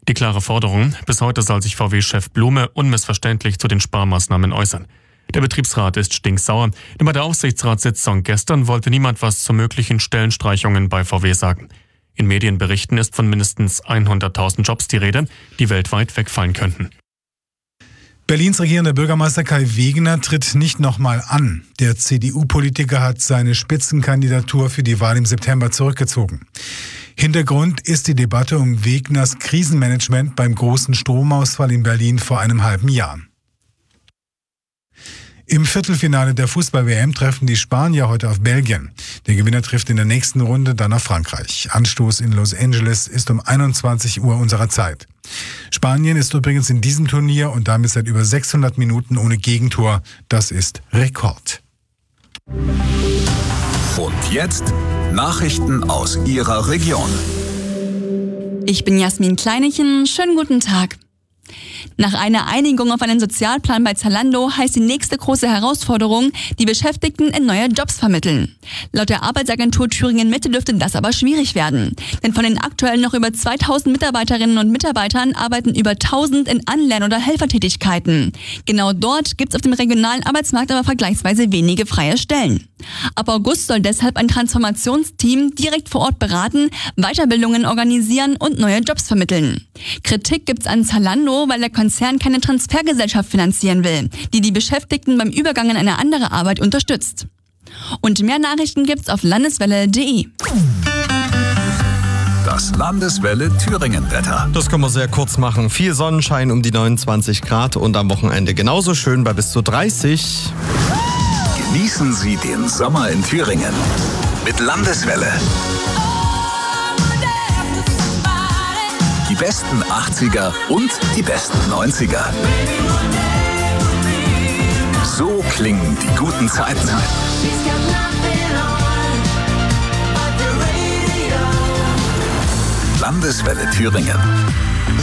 Die klare Forderung: Bis heute soll sich VW-Chef Blume unmissverständlich zu den Sparmaßnahmen äußern. Der Betriebsrat ist stinksauer, denn bei der Aufsichtsratssitzung gestern wollte niemand was zu möglichen Stellenstreichungen bei VW sagen. In Medienberichten ist von mindestens 100.000 Jobs die Rede, die weltweit wegfallen könnten. Berlins regierender Bürgermeister Kai Wegener tritt nicht nochmal an. Der CDU-Politiker hat seine Spitzenkandidatur für die Wahl im September zurückgezogen. Hintergrund ist die Debatte um Wegners Krisenmanagement beim großen Stromausfall in Berlin vor einem halben Jahr. Im Viertelfinale der Fußball-WM treffen die Spanier heute auf Belgien. Der Gewinner trifft in der nächsten Runde dann auf Frankreich. Anstoß in Los Angeles ist um 21 Uhr unserer Zeit. Spanien ist übrigens in diesem Turnier und damit seit über 600 Minuten ohne Gegentor. Das ist Rekord. Und jetzt Nachrichten aus Ihrer Region. Ich bin Jasmin Kleinechen. Schönen guten Tag. Nach einer Einigung auf einen Sozialplan bei Zalando heißt die nächste große Herausforderung, die Beschäftigten in neue Jobs vermitteln. Laut der Arbeitsagentur Thüringen Mitte dürfte das aber schwierig werden. Denn von den aktuell noch über 2000 Mitarbeiterinnen und Mitarbeitern arbeiten über 1000 in Anlern- oder Helfertätigkeiten. Genau dort gibt es auf dem regionalen Arbeitsmarkt aber vergleichsweise wenige freie Stellen. Ab August soll deshalb ein Transformationsteam direkt vor Ort beraten, Weiterbildungen organisieren und neue Jobs vermitteln. Kritik gibt's an Zalando, weil der Konzern keine Transfergesellschaft finanzieren will, die die Beschäftigten beim Übergang in eine andere Arbeit unterstützt. Und mehr Nachrichten gibt's auf landeswelle.de. Das Landeswelle Thüringen-Wetter. Das können wir sehr kurz machen. Viel Sonnenschein um die 29 Grad und am Wochenende genauso schön bei bis zu 30. Genießen Sie den Sommer in Thüringen mit Landeswelle. Die besten 80er und die besten 90er. So klingen die guten Zeiten. Landeswelle Thüringen.